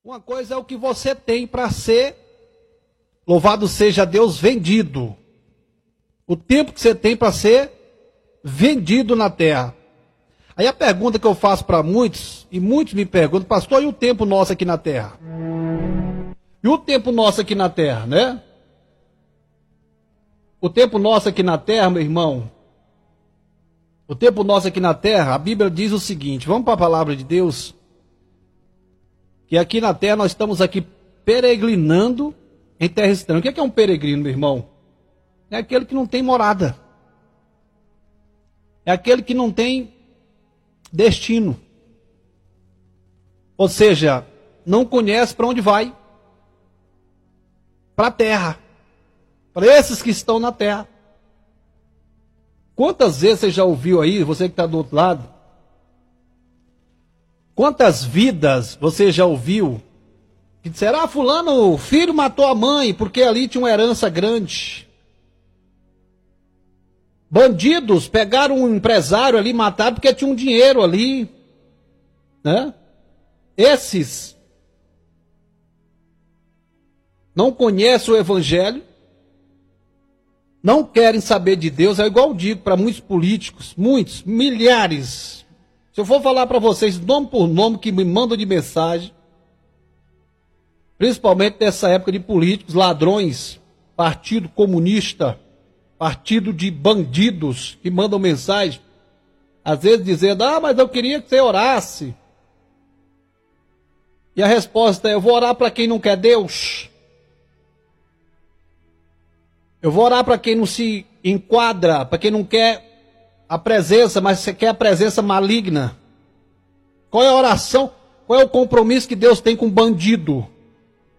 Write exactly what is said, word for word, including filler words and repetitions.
Uma coisa é o que você tem para ser, louvado seja Deus, vendido. O tempo que você tem para ser vendido na terra. Aí a pergunta que eu faço para muitos, e muitos me perguntam, pastor, e o tempo nosso aqui na terra? E o tempo nosso aqui na terra, né? O tempo nosso aqui na terra, meu irmão, o tempo nosso aqui na terra, a Bíblia diz o seguinte, vamos para a palavra de Deus, que aqui na terra nós estamos aqui peregrinando em terra estranha. O que é, que é um peregrino, meu irmão? É aquele que não tem morada. É aquele que não tem destino. Ou seja, não conhece para onde vai. Para a terra. Para esses que estão na terra. Quantas vezes você já ouviu aí, você que está do outro lado, quantas vidas você já ouviu que disseram, ah, fulano, o filho matou a mãe porque ali tinha uma herança grande. Bandidos pegaram um empresário ali, mataram porque tinha um dinheiro ali, né? Esses não conhecem o evangelho, não querem saber de Deus, é igual eu digo para muitos políticos, muitos, milhares. Se eu for falar para vocês, nome por nome, que me mandam de mensagem, principalmente nessa época de políticos, ladrões, partido comunista, partido de bandidos, que mandam mensagem, às vezes dizendo, ah, mas eu queria que você orasse. E a resposta é, eu vou orar para quem não quer Deus. Eu vou orar para quem não se enquadra, para quem não quer a presença, mas você quer a presença maligna. Qual é a oração? Qual é o compromisso que Deus tem com bandido?